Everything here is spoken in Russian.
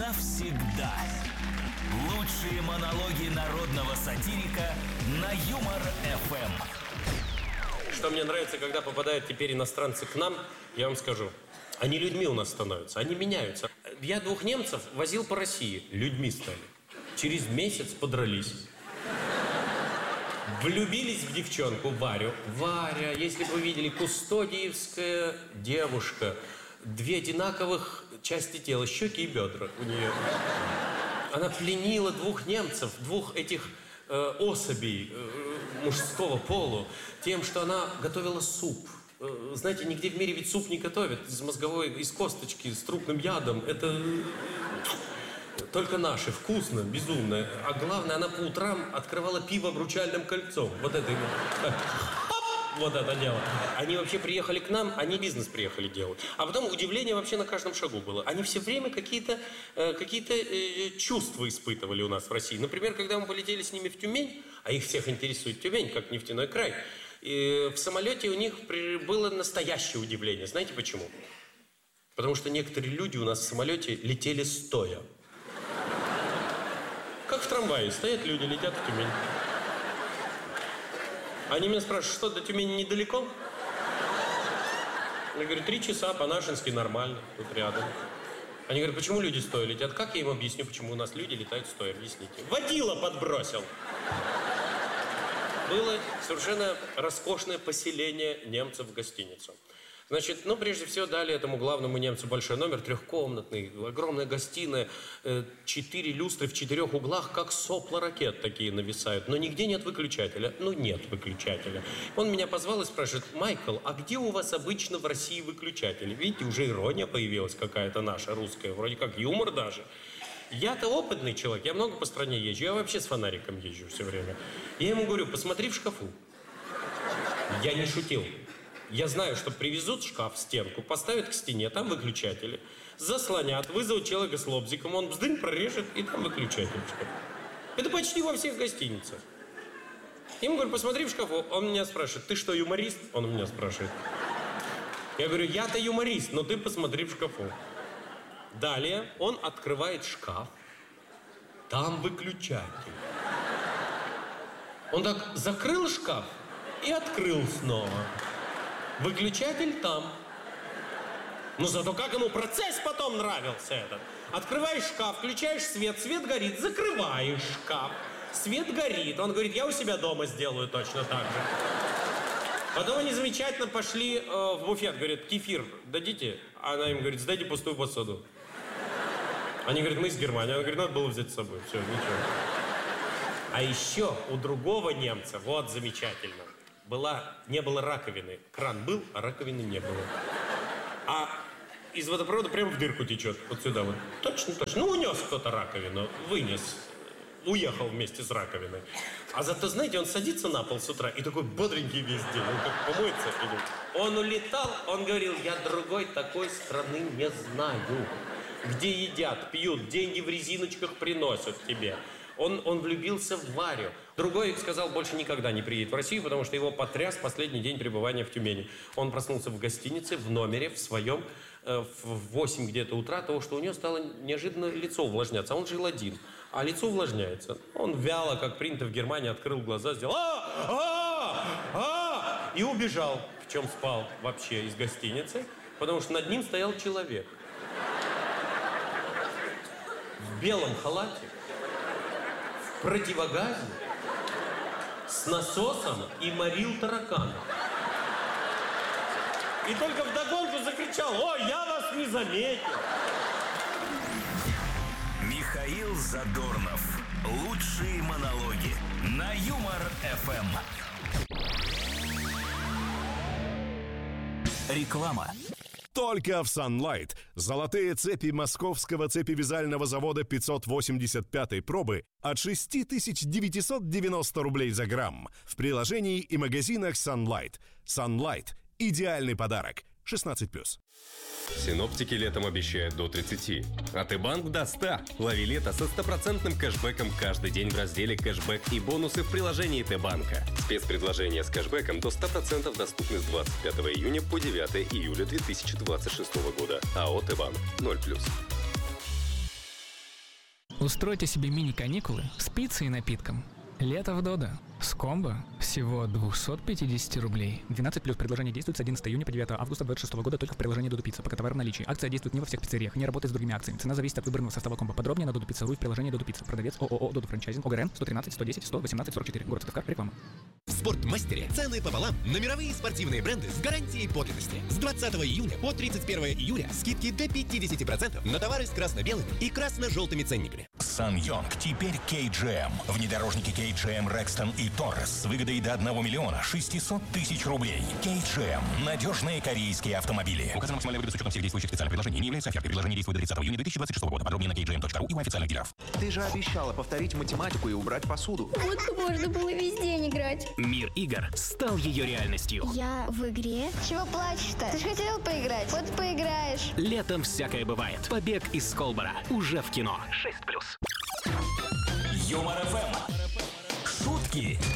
навсегда. Лучшие монологи народного сатирика на Юмор-ФМ. Что мне нравится, когда попадают теперь иностранцы к нам, я вам скажу. Они людьми у нас становятся, они меняются. Я 2 немцев возил по России, людьми стали. Через месяц подрались. Влюбились в девчонку Варю. Варя, если бы вы видели, кустодиевская девушка. 2 одинаковых части тела, щеки и бедра у нее. Она пленила 2 немцев, 2 этих особей мужского пола, тем, что она готовила суп. Знаете, нигде в мире ведь суп не готовят из мозговой, из косточки, с трупным ядом. Это только наши, вкусно, безумно. А главное, она по утрам открывала пиво обручальным кольцом. Вот это вот это дело. Они вообще приехали к нам, они бизнес приехали делать. А потом удивление вообще на каждом шагу было. Они все время какие-то чувства испытывали у нас в России. Например, когда мы полетели с ними в Тюмень, а их всех интересует Тюмень, как нефтяной край, и в самолете у них было настоящее удивление. Знаете почему? Потому что некоторые люди у нас в самолете летели стоя. Как в трамвае. Стоят люди, летят в Тюмень. Они меня спрашивают, что до Тюмени недалеко? Я говорю, 3 часа по-нашенски нормально, тут рядом. Они говорят, почему люди стоя летят? Как я им объясню, почему у нас люди летают стоя? Объясните. Водила подбросил. Было совершенно роскошное поселение немцев в гостиницу. Значит, прежде всего дали этому главному немцу большой номер, 3-комнатный, огромная гостиная, 4 люстры в 4 углах, как сопла ракет такие нависают, но нигде нет выключателя. Нет выключателя. Он меня позвал и спрашивает, Майкл, а где у вас обычно в России выключатели? Видите, уже ирония появилась какая-то наша, русская, вроде как юмор даже. Я-то опытный человек, я много по стране езжу, я вообще с фонариком езжу все время. Я ему говорю, посмотри в шкафу. Я не шутил. Я знаю, что привезут шкаф, стенку, поставят к стене, там выключатели, заслонят, вызовут человека с лобзиком, он бздынь прорежет, и там выключатель в шкафе. Это почти во всех гостиницах. Я ему говорю, посмотри в шкафу. Он меня спрашивает, ты что, юморист? Он меня спрашивает. Я говорю, я-то юморист, но ты посмотри в шкафу. Далее он открывает шкаф, там выключатель. Он так закрыл шкаф и открыл снова. Выключатель там. Но зато как ему процесс потом нравился этот. Открываешь шкаф, включаешь свет, свет горит, закрываешь шкаф, свет горит. Он говорит, я у себя дома сделаю точно так же. Потом они замечательно пошли в буфет, говорят, кефир дадите? Она им говорит, сдайте пустую посуду. Они говорят, мы из Германии. Она говорит, надо было взять с собой. Все, ничего. А еще у другого немца, вот замечательно, не было раковины. Кран был, а раковины не было. А из водопровода прямо в дырку течет. Вот сюда вот. Точно. Унес кто-то раковину. Вынес. Уехал вместе с раковиной. А зато, знаете, он садится на пол с утра и такой бодренький весь день. Он как помоется. Он улетал, он говорил, я другой такой страны не знаю. Где едят, пьют, деньги в резиночках приносят тебе. Он влюбился в Варю. Другой сказал, больше никогда не приедет в Россию, потому что его потряс последний день пребывания в Тюмени. Он проснулся в гостинице, в номере, в своем, в 8 где-то утра, того, что у него стало неожиданно лицо увлажняться. А он жил один, а лицо увлажняется. Он вяло, как принято в Германии, открыл глаза, сделал и убежал, в чем спал вообще из гостиницы, потому что над ним стоял человек. В белом халате, в противогазе, с насосом и морил тараканов. И только вдогонку закричал, о, я вас не заметил. Михаил Задорнов. Лучшие монологи на Юмор-ФМ. Реклама. Только в Sunlight. Золотые цепи московского цепевязального завода 585 пробы от 6990 рублей за грамм. В приложении и магазинах Sunlight. Sunlight – идеальный подарок. 16+. Синоптики летом обещают до 30, а Т-банк до 100. Лови лето со 100% кэшбэком каждый день в разделе «Кэшбэк» и бонусы в приложении Т-банка. Спецпредложения с кэшбэком до 100% доступны с 25 июня по 9 июля 2026 года. АО «Т-банк» 0+. Устройте себе мини-каникулы с пиццей и напитком. Лето в Додо. С комбо всего 250 рублей. 12 плюс. Предложение действует с 11 июня по 9 августа 2026 года только в приложении Додо Пицца. Пока товар в наличии. Акция действует не во всех пиццериях, не работает с другими акциями. Цена зависит от выбранного состава комбо. Подробнее на Додо Пицца.ру и в приложении Додо Пицца. Продавец ООО Додо Франчайзинг. ОГРН 113 110 118 44. Город Сыктывкар. Реклама. В Спортмастере цены пополам на мировые спортивные бренды с гарантией подлинности. С 20 июня по 31 июля скидки до 50% на товары с красно-белыми и красно-желтыми ценниками. Сан-Йонг теперь KGM. Внедорожники KGM Rexton и Taurus с выгодой до 1 миллиона 600 тысяч рублей. KGM. Надежные корейские автомобили. Указана максимальная выгода с учетом всех действующих специальных предложений. Не является офертой. Предложение действует до 30 июня 2026 года. Подробнее на kgm.ru и у официальных дилеров. Ты же обещала повторить математику и убрать посуду. Вот можно было весь день играть. Мир игр стал ее реальностью. Я в игре? Чего плачешь-то? Ты же хотел поиграть. Вот поиграешь. Летом всякое бывает. Побег из Сколбора. Уже в кино. 6+. Юмор ФМ. Шутки